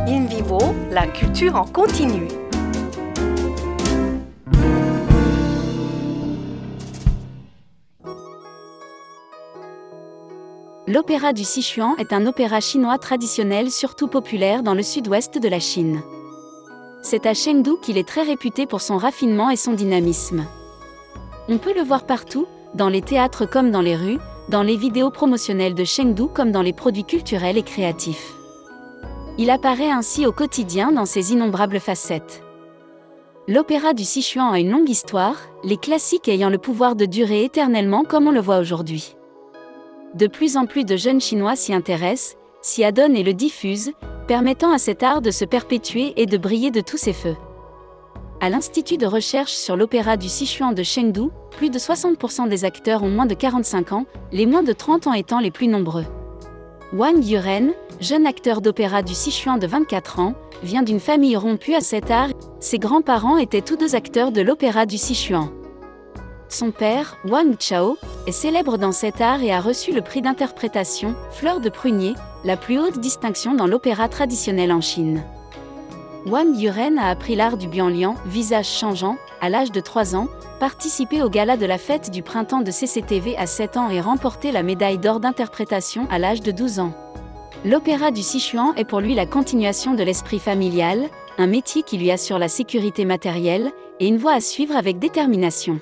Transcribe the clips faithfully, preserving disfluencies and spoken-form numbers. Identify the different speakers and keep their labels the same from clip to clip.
Speaker 1: In vivo, la culture en continu.
Speaker 2: L'opéra du Sichuan est un opéra chinois traditionnel surtout populaire dans le sud-ouest de la Chine. C'est à Chengdu qu'il est très réputé pour son raffinement et son dynamisme. On peut le voir partout, dans les théâtres comme dans les rues, dans les vidéos promotionnelles de Chengdu comme dans les produits culturels et créatifs. Il apparaît ainsi au quotidien dans ses innombrables facettes. L'opéra du Sichuan a une longue histoire, les classiques ayant le pouvoir de durer éternellement comme on le voit aujourd'hui. De plus en plus de jeunes Chinois s'y intéressent, s'y adonnent et le diffusent, permettant à cet art de se perpétuer et de briller de tous ses feux. À l'Institut de recherche sur l'opéra du Sichuan de Chengdu, plus de soixante pour cent des acteurs ont moins de quarante-cinq ans, les moins de trente ans étant les plus nombreux. Wang Yuren, jeune acteur d'opéra du Sichuan de vingt-quatre ans, vient d'une famille rompue à cet art. Ses grands-parents étaient tous deux acteurs de l'opéra du Sichuan. Son père, Wang Chao, est célèbre dans cet art et a reçu le prix d'interprétation, Fleur de prunier, la plus haute distinction dans l'opéra traditionnel en Chine. Wang Yuren a appris l'art du bianlian, visage changeant, à l'âge de trois ans, participé au gala de la fête du printemps de C C T V à sept ans et remporté la médaille d'or d'interprétation à l'âge de douze ans. L'opéra du Sichuan est pour lui la continuation de l'esprit familial, un métier qui lui assure la sécurité matérielle et une voie à suivre avec détermination.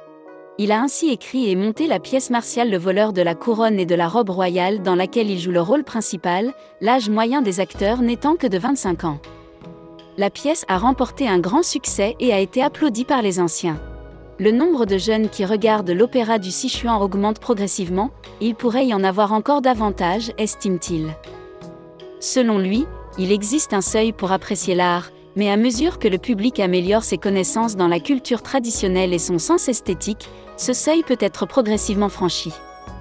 Speaker 2: Il a ainsi écrit et monté la pièce martiale Le voleur de la couronne et de la robe royale dans laquelle il joue le rôle principal, l'âge moyen des acteurs n'étant que de vingt-cinq ans. La pièce a remporté un grand succès et a été applaudie par les anciens. Le nombre de jeunes qui regardent l'opéra du Sichuan augmente progressivement, il pourrait y en avoir encore davantage, estime-t-il. Selon lui, il existe un seuil pour apprécier l'art, mais à mesure que le public améliore ses connaissances dans la culture traditionnelle et son sens esthétique, ce seuil peut être progressivement franchi.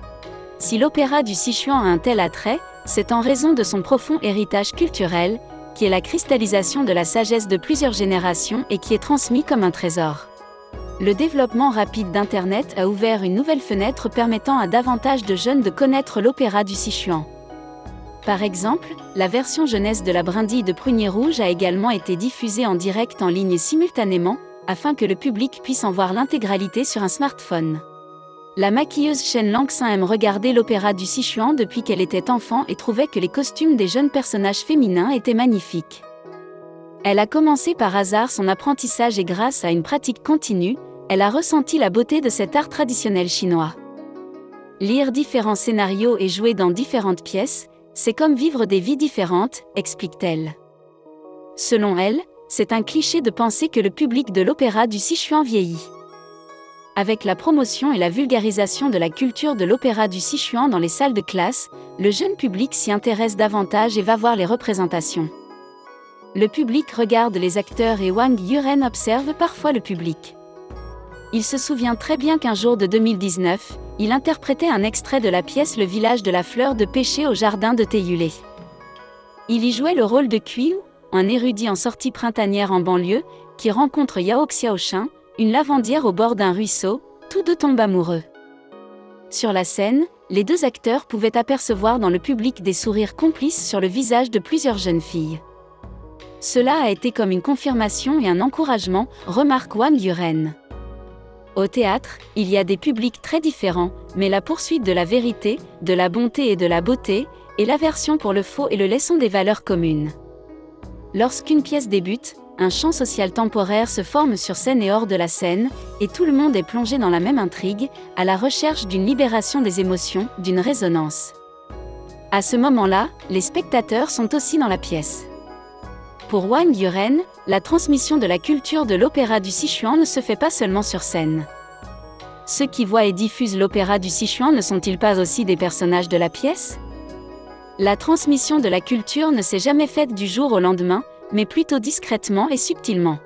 Speaker 2: Si l'opéra du Sichuan a un tel attrait, c'est en raison de son profond héritage culturel, qui est la cristallisation de la sagesse de plusieurs générations et qui est transmis comme un trésor. Le développement rapide d'Internet a ouvert une nouvelle fenêtre permettant à davantage de jeunes de connaître l'opéra du Sichuan. Par exemple, la version jeunesse de La Brindille de Prunier Rouge a également été diffusée en direct en ligne simultanément, afin que le public puisse en voir l'intégralité sur un smartphone. La maquilleuse Shen Langxin aime regarder l'opéra du Sichuan depuis qu'elle était enfant et trouvait que les costumes des jeunes personnages féminins étaient magnifiques. Elle a commencé par hasard son apprentissage et grâce à une pratique continue, elle a ressenti la beauté de cet art traditionnel chinois. Lire différents scénarios et jouer dans différentes pièces, c'est comme vivre des vies différentes, explique-t-elle. Selon elle, c'est un cliché de penser que le public de l'opéra du Sichuan vieillit. Avec la promotion et la vulgarisation de la culture de l'opéra du Sichuan dans les salles de classe, le jeune public s'y intéresse davantage et va voir les représentations. Le public regarde les acteurs et Wang Yuren observe parfois le public. Il se souvient très bien qu'un jour de deux mille dix-neuf, il interprétait un extrait de la pièce Le village de la fleur de pêcher au jardin de Taiyulé. Il y jouait le rôle de Kui, un érudit en sortie printanière en banlieue, qui rencontre Yao Xiaoshin, une lavandière au bord d'un ruisseau, tous deux tombent amoureux. Sur la scène, les deux acteurs pouvaient apercevoir dans le public des sourires complices sur le visage de plusieurs jeunes filles. Cela a été comme une confirmation et un encouragement, remarque Wang Yuren. Au théâtre, il y a des publics très différents, mais la poursuite de la vérité, de la bonté et de la beauté, et l'aversion pour le faux et le lait sont des valeurs communes. Lorsqu'une pièce débute, un champ social temporaire se forme sur scène et hors de la scène, et tout le monde est plongé dans la même intrigue, à la recherche d'une libération des émotions, d'une résonance. À ce moment-là, les spectateurs sont aussi dans la pièce. Pour Wang Yuren, la transmission de la culture de l'opéra du Sichuan ne se fait pas seulement sur scène. Ceux qui voient et diffusent l'opéra du Sichuan ne sont-ils pas aussi des personnages de la pièce ? La transmission de la culture ne s'est jamais faite du jour au lendemain, mais plutôt discrètement et subtilement.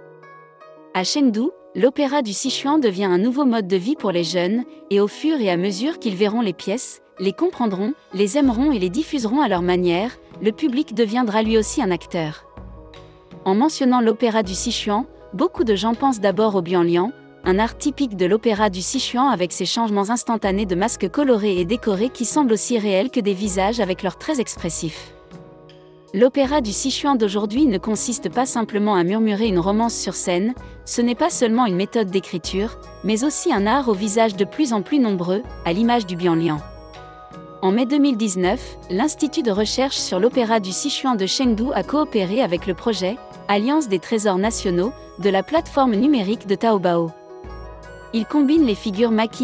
Speaker 2: À Chengdu, l'opéra du Sichuan devient un nouveau mode de vie pour les jeunes, et au fur et à mesure qu'ils verront les pièces, les comprendront, les aimeront et les diffuseront à leur manière, le public deviendra lui aussi un acteur. En mentionnant l'opéra du Sichuan, beaucoup de gens pensent d'abord au bianlian, un art typique de l'opéra du Sichuan avec ses changements instantanés de masques colorés et décorés qui semblent aussi réels que des visages avec leurs traits expressifs. L'opéra du Sichuan d'aujourd'hui ne consiste pas simplement à murmurer une romance sur scène, ce n'est pas seulement une méthode d'écriture, mais aussi un art au visage de plus en plus nombreux, à l'image du bianlian. En mai deux mille dix-neuf, l'Institut de recherche sur l'opéra du Sichuan de Chengdu a coopéré avec le projet « Alliance des trésors nationaux » de la plateforme numérique de Taobao. Il combine les figures maquillées